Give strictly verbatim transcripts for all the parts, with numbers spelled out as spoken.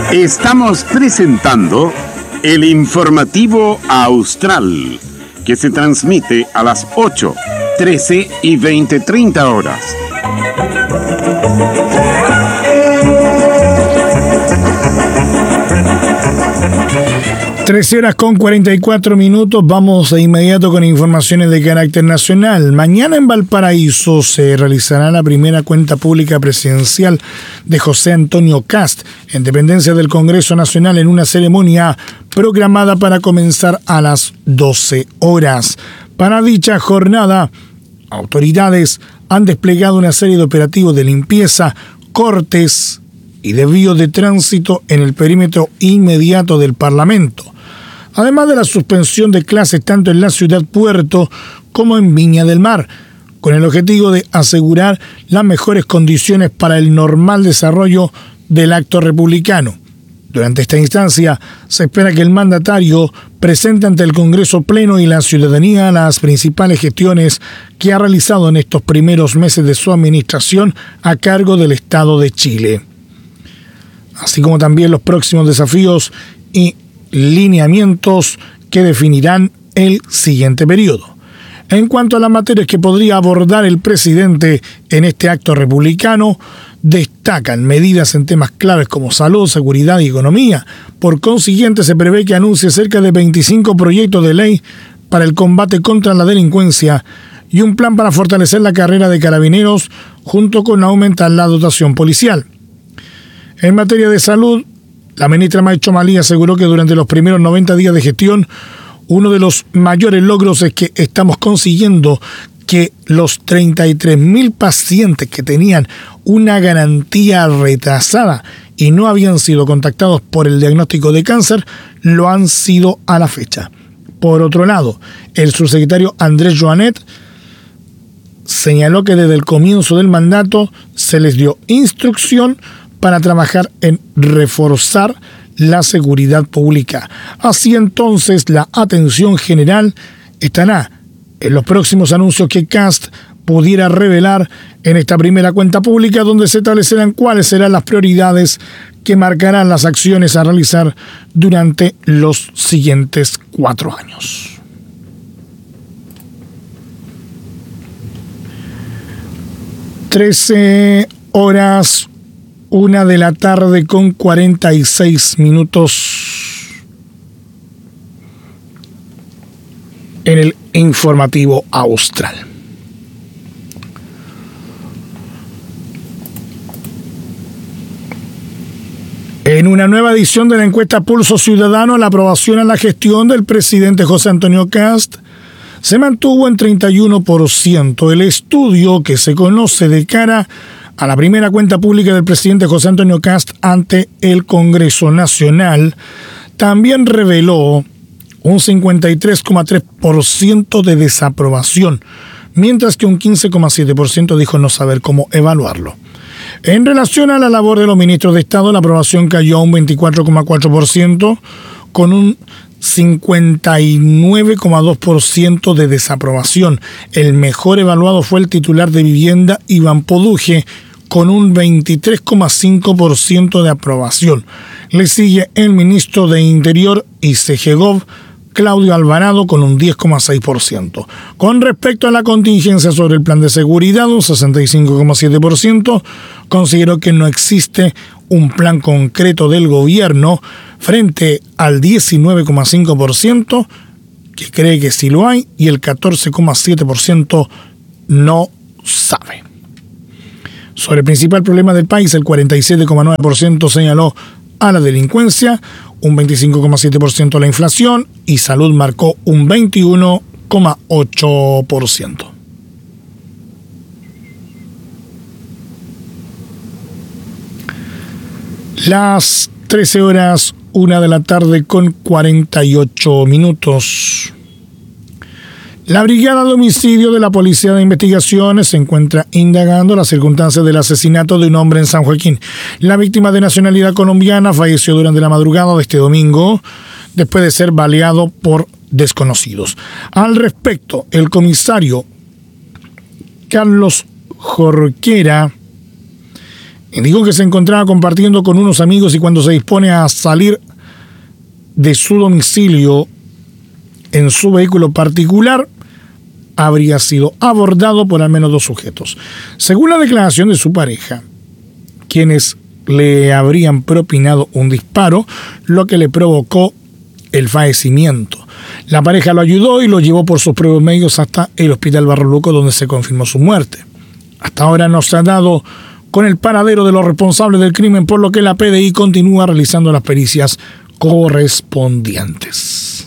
Estamos presentando el informativo Austral, que se transmite a las ocho, trece y veinte treinta horas. trece horas con cuarenta y cuatro minutos, vamos de inmediato con informaciones de carácter nacional. Mañana en Valparaíso se realizará la primera cuenta pública presidencial de José Antonio Kast, en dependencia del Congreso Nacional, en una ceremonia programada para comenzar a las doce horas. Para dicha jornada, autoridades han desplegado una serie de operativos de limpieza, cortes y desvíos de tránsito en el perímetro inmediato del Parlamento, además de la suspensión de clases tanto en la ciudad Puerto como en Viña del Mar, con el objetivo de asegurar las mejores condiciones para el normal desarrollo del acto republicano. Durante esta instancia, se espera que el mandatario presente ante el Congreso Pleno y la ciudadanía las principales gestiones que ha realizado en estos primeros meses de su administración a cargo del Estado de Chile, así como también los próximos desafíos y lineamientos que definirán el siguiente periodo. En cuanto a las materias que podría abordar el presidente en este acto republicano, destacan medidas en temas claves como salud, seguridad y economía. Por consiguiente, se prevé que anuncie cerca de veinticinco proyectos de ley para el combate contra la delincuencia y un plan para fortalecer la carrera de carabineros junto con aumentar la dotación policial. En materia de salud, la ministra Maicho Malí aseguró que durante los primeros noventa días de gestión, uno de los mayores logros es que estamos consiguiendo que los treinta y tres mil pacientes que tenían una garantía retrasada y no habían sido contactados por el diagnóstico de cáncer, lo han sido a la fecha. Por otro lado, el subsecretario Andrés Joanet señaló que desde el comienzo del mandato se les dio instrucción para trabajar en reforzar la seguridad pública. Así entonces, la atención general estará en los próximos anuncios que Kast pudiera revelar en esta primera cuenta pública, donde se establecerán cuáles serán las prioridades que marcarán las acciones a realizar durante los siguientes cuatro años. Trece horas, una de la tarde con cuarenta y seis minutos en el informativo Austral. En una nueva edición de la encuesta Pulso Ciudadano, la aprobación a la gestión del presidente José Antonio Kast se mantuvo en treinta y uno por ciento. El estudio, que se conoce de cara a la primera cuenta pública del presidente José Antonio Kast ante el Congreso Nacional, también reveló un cincuenta y tres coma tres por ciento de desaprobación, mientras que un quince coma siete por ciento dijo no saber cómo evaluarlo. En relación a la labor de los ministros de Estado, la aprobación cayó a un veinticuatro coma cuatro por ciento, con un cincuenta y nueve coma dos por ciento de desaprobación. El mejor evaluado fue el titular de Vivienda, Iván Poduje, con un veintitrés coma cinco por ciento de aprobación. Le sigue el ministro de Interior y Segov, Claudio Alvarado, con un diez coma seis por ciento. Con respecto a la contingencia sobre el plan de seguridad, un sesenta y cinco coma siete por ciento consideró que no existe un plan concreto del gobierno, frente al diecinueve coma cinco por ciento que cree que sí lo hay y el catorce coma siete por ciento no sabe. Sobre el principal problema del país, el cuarenta y siete coma nueve por ciento señaló a la delincuencia, un veinticinco coma siete por ciento a la inflación y salud marcó un veintiuno coma ocho por ciento. Las trece horas, una de la tarde con cuarenta y ocho minutos. La Brigada de Homicidio de la Policía de Investigaciones se encuentra indagando las circunstancias del asesinato de un hombre en San Joaquín. La víctima, de nacionalidad colombiana, falleció durante la madrugada de este domingo después de ser baleado por desconocidos. Al respecto, el comisario Carlos Jorquera Indicó que se encontraba compartiendo con unos amigos y cuando se dispone a salir de su domicilio en su vehículo particular, habría sido abordado por al menos dos sujetos. Según la declaración de su pareja, quienes le habrían propinado un disparo, lo que le provocó el fallecimiento. La pareja lo ayudó y lo llevó por sus propios medios hasta el hospital Barro Luco, donde se confirmó su muerte. Hasta ahora no se ha dado con el paradero de los responsables del crimen, por lo que la P D I continúa realizando las pericias correspondientes.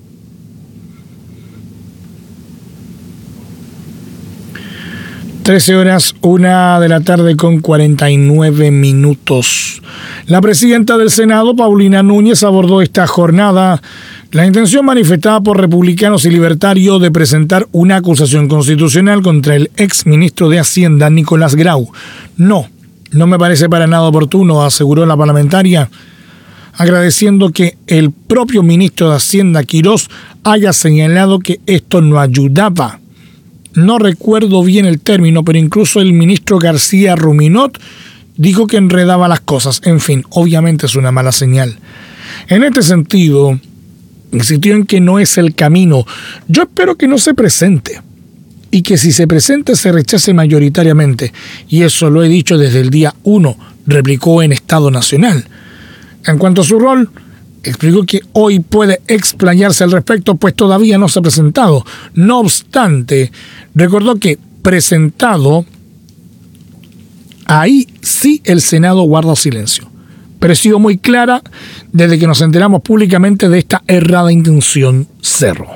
trece horas, una de la tarde con cuarenta y nueve minutos. La presidenta del Senado, Paulina Núñez, abordó esta jornada la intención manifestada por republicanos y libertarios de presentar una acusación constitucional contra el exministro de Hacienda, Nicolás Grau. No, no me parece para nada oportuno, aseguró la parlamentaria, agradeciendo que el propio ministro de Hacienda, Quirós, haya señalado que esto no ayudaba. No recuerdo bien el término, pero incluso el ministro García Ruminot dijo que enredaba las cosas. En fin, obviamente es una mala señal. En este sentido, insistió en que no es el camino. Yo espero que no se presente y que si se presente se rechace mayoritariamente. Y eso lo he dicho desde el día uno, replicó en Estado Nacional. En cuanto a su rol, explicó que hoy puede explayarse al respecto, pues todavía no se ha presentado. No obstante, recordó que presentado, ahí sí el Senado guarda silencio. Pero he sido muy clara desde que nos enteramos públicamente de esta errada intención, cerró.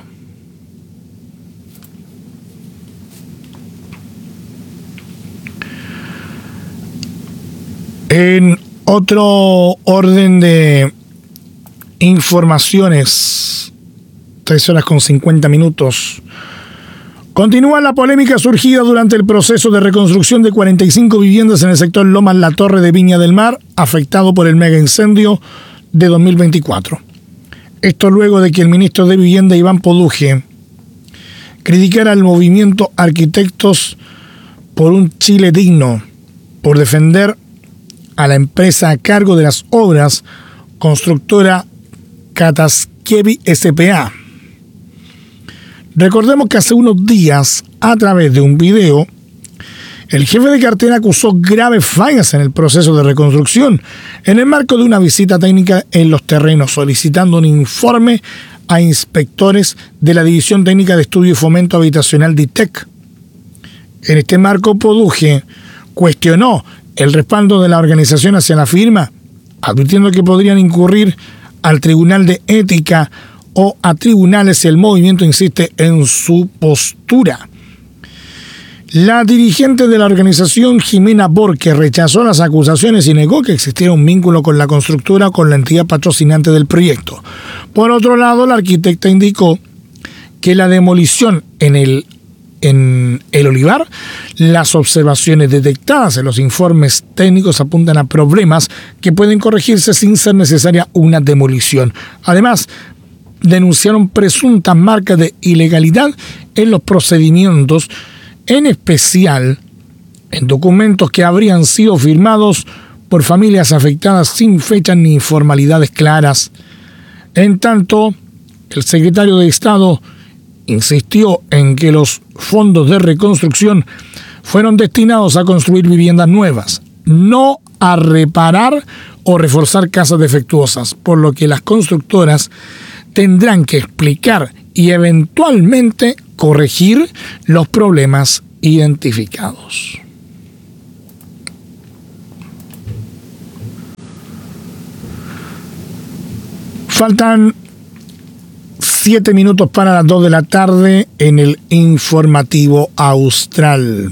En otro orden de informaciones, tres horas con cincuenta minutos. Continúa la polémica surgida durante el proceso de reconstrucción de cuarenta y cinco viviendas en el sector Lomas La Torre de Viña del Mar, afectado por el mega incendio de dos mil veinticuatro. Esto luego de que el ministro de Vivienda, Iván Poduje, criticara al movimiento Arquitectos por un Chile Digno, por defender a la empresa a cargo de las obras, constructora Catasquevi S P A. Recordemos que hace unos días, a través de un video, el jefe de cartera acusó graves fallas en el proceso de reconstrucción en el marco de una visita técnica en los terrenos, solicitando un informe a inspectores de la División Técnica de Estudio y Fomento Habitacional D I T E C. En este marco, Poduje cuestionó el respaldo de la organización hacia la firma, advirtiendo que podrían incurrir al Tribunal de Ética o a tribunales si el movimiento insiste en su postura. La dirigente de la organización, Jimena Borque, rechazó las acusaciones y negó que existiera un vínculo con la constructora o con la entidad patrocinante del proyecto. Por otro lado, la arquitecta indicó que la demolición en el En el olivar, las observaciones detectadas en los informes técnicos apuntan a problemas que pueden corregirse sin ser necesaria una demolición. Además, denunciaron presuntas marcas de ilegalidad en los procedimientos, en especial en documentos que habrían sido firmados por familias afectadas sin fechas ni formalidades claras. En tanto, el secretario de Estado insistió en que los fondos de reconstrucción fueron destinados a construir viviendas nuevas, no a reparar o reforzar casas defectuosas, por lo que las constructoras tendrán que explicar y eventualmente corregir los problemas identificados. Faltan Siete minutos para las dos de la tarde en el informativo austral.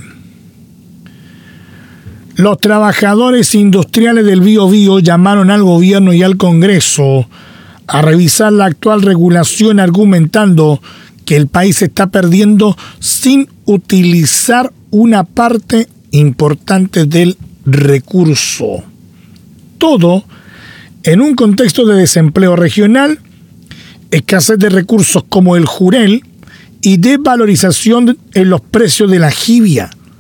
Los trabajadores industriales del Biobío llamaron al gobierno y al Congreso a revisar la actual regulación, argumentando que el país está perdiendo sin utilizar una parte importante del recurso. Todo en un contexto de desempleo regional, escasez de recursos como el jurel y desvalorización en los precios de la jibia.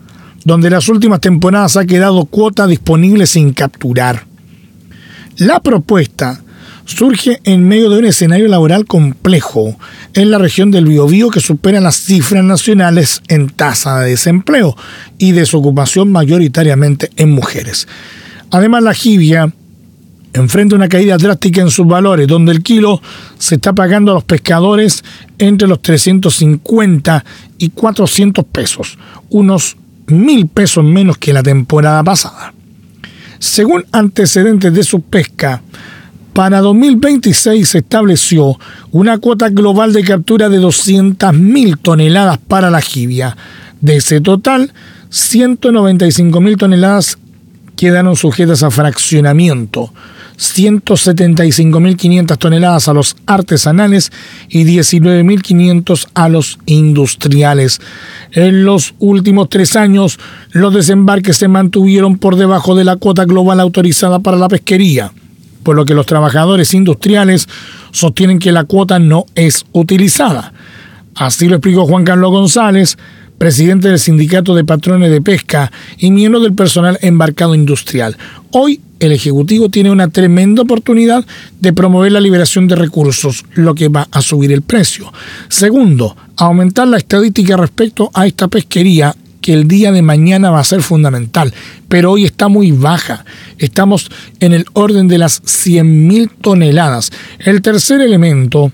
donde las últimas temporadas ha quedado cuota disponible sin capturar. La propuesta surge en medio de un escenario laboral complejo en la región del Biobío que supera las cifras nacionales en tasa de desempleo y desocupación mayoritariamente en mujeres. Además, la jibia enfrenta una caída drástica en sus valores, donde el kilo se está pagando a los pescadores entre los trescientos cincuenta y cuatrocientos pesos, unos mil pesos menos que la temporada pasada. Según antecedentes de su pesca, para dos mil veintiséis se estableció una cuota global de captura de doscientas mil toneladas para la jibia. De ese total, ciento noventa y cinco mil toneladas quedaron sujetas a fraccionamiento, ciento setenta y cinco mil quinientas toneladas a los artesanales y diecinueve mil quinientos a los industriales. En los últimos tres años, los desembarques se mantuvieron por debajo de la cuota global autorizada para la pesquería, por lo que los trabajadores industriales sostienen que la cuota no es utilizada. Así lo explicó Juan Carlos González, presidente del Sindicato de Patrones de Pesca y miembro del personal embarcado industrial. Hoy el Ejecutivo tiene una tremenda oportunidad de promover la liberación de recursos, lo que va a subir el precio. Segundo, aumentar la estadística respecto a esta pesquería, que el día de mañana va a ser fundamental, pero hoy está muy baja. Estamos en el orden de las cien mil toneladas. El tercer elemento,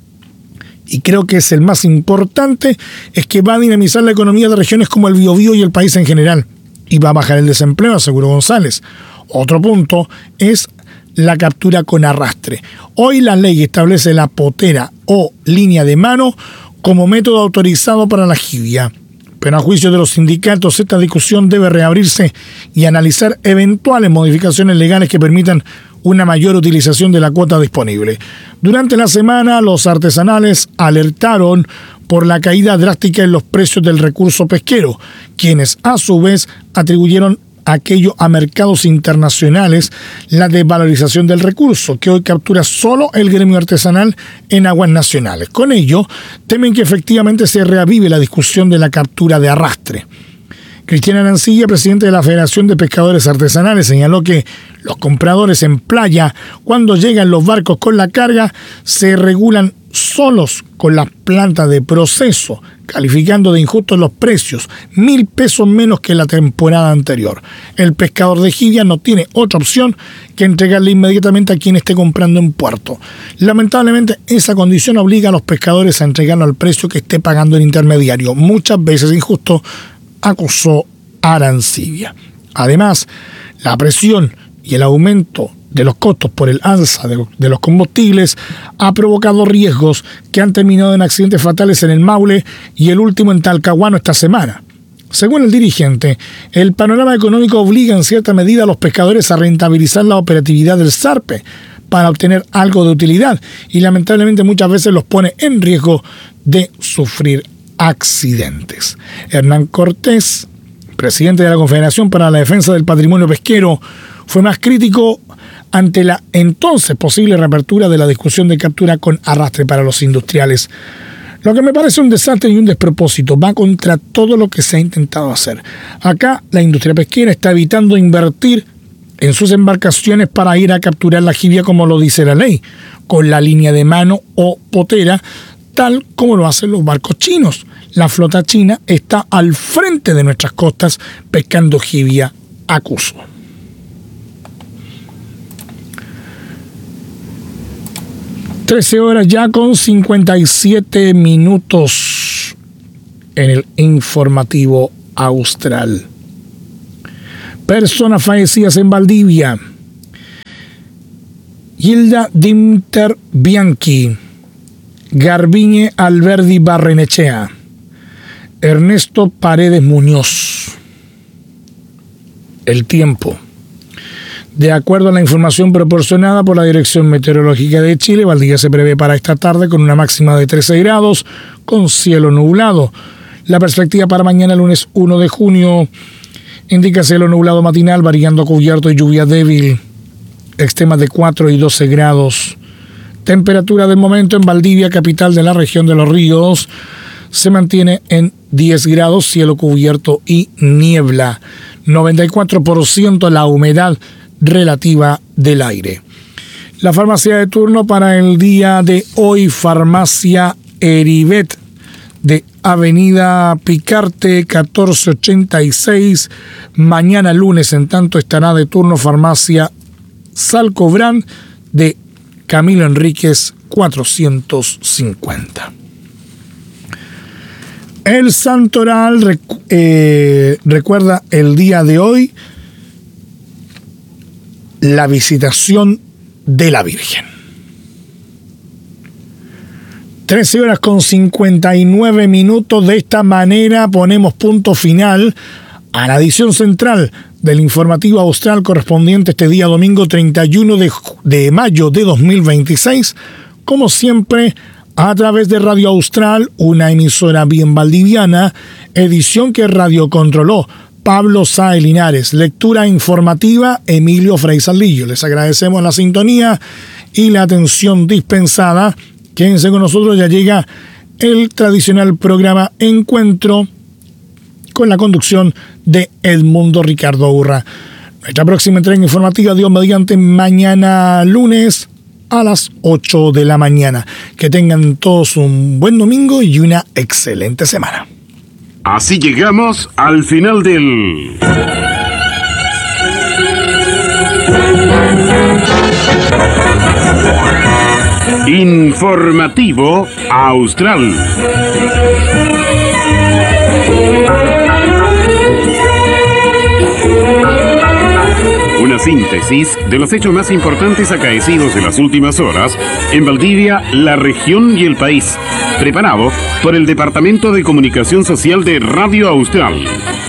y creo que es el más importante, es que va a dinamizar la economía de regiones como el Biobío y el país en general, y va a bajar el desempleo, aseguró González. Otro punto es la captura con arrastre. Hoy la ley establece la potera o línea de mano como método autorizado para la jibia, pero a juicio de los sindicatos esta discusión debe reabrirse y analizar eventuales modificaciones legales que permitan una mayor utilización de la cuota disponible. Durante la semana, los artesanales alertaron por la caída drástica en los precios del recurso pesquero, quienes a su vez atribuyeron aquello a mercados internacionales la desvalorización del recurso, que hoy captura solo el gremio artesanal en aguas nacionales. Con ello, temen que efectivamente se reavive la discusión de la captura de arrastre. Cristian Arancilla, presidente de la Federación de Pescadores Artesanales, señaló que los compradores en playa, cuando llegan los barcos con la carga, se regulan solos con las plantas de proceso, calificando de injustos los precios, mil pesos menos que la temporada anterior. El pescador de jibia no tiene otra opción que entregarle inmediatamente a quien esté comprando en puerto. Lamentablemente, esa condición obliga a los pescadores a entregarlo al precio que esté pagando el intermediario, muchas veces injusto, acusó Arancibia. Además, la presión y el aumento de los costos por el alza de, de los combustibles ha provocado riesgos que han terminado en accidentes fatales en el Maule y el último en Talcahuano esta semana. Según el dirigente, el panorama económico obliga en cierta medida a los pescadores a rentabilizar la operatividad del Zarpe para obtener algo de utilidad y lamentablemente muchas veces los pone en riesgo de sufrir accidentes. Hernán Cortés, presidente de la Confederación para la Defensa del Patrimonio Pesquero, fue más crítico ante la entonces posible reapertura de la discusión de captura con arrastre para los industriales. Lo que me parece un desastre y un despropósito, va contra todo lo que se ha intentado hacer. Acá la industria pesquera está evitando invertir en sus embarcaciones para ir a capturar la jibia como lo dice la ley, con la línea de mano o potera, tal como lo hacen los barcos chinos. La flota china está al frente de nuestras costas pescando jibia, acusó. trece horas ya con cincuenta y siete minutos en el informativo austral. Personas fallecidas en Valdivia. Gilda Dimter Bianchi, Garbiñe Alberdi Barrenechea, Ernesto Paredes Muñoz. El tiempo. De acuerdo a la información proporcionada por la Dirección Meteorológica de Chile, Valdivia se prevé para esta tarde con una máxima de trece grados, con cielo nublado. La perspectiva para mañana, lunes uno de junio, indica cielo nublado matinal, variando cubierto y lluvia débil, extremas de cuatro y doce grados. Temperatura del momento en Valdivia, capital de la región de Los Ríos, se mantiene en diez grados, cielo cubierto y niebla. noventa y cuatro por ciento la humedad relativa del aire. La farmacia de turno para el día de hoy, Farmacia Heribet, de Avenida Picarte catorce ochenta y seis. Mañana lunes, en tanto, estará de turno Farmacia Salcobrán de Camilo Enríquez cuatrocientos cincuenta. El Santoral recu- eh, recuerda el día de hoy la visitación de la Virgen. trece horas con cincuenta y nueve minutos. De esta manera ponemos punto final a la edición central del informativo austral correspondiente este día domingo treinta y uno de mayo de dos mil veintiséis. Como siempre, a través de Radio Austral, una emisora bien valdiviana, edición que radiocontroló Pablo Sáez Linares, lectura informativa Emilio Frei Saldillo. Les agradecemos la sintonía y la atención dispensada. Quédense con nosotros, ya llega el tradicional programa Encuentro con la conducción de Edmundo Ricardo Urra. Nuestra próxima entrega informativa, Dios mediante, mañana lunes a las ocho de la mañana. Que tengan todos un buen domingo y una excelente semana. Así llegamos al final del Informativo Austral. Una síntesis de los hechos más importantes acaecidos en las últimas horas en Valdivia, la región y el país. Preparado por el Departamento de Comunicación Social de Radio Austral.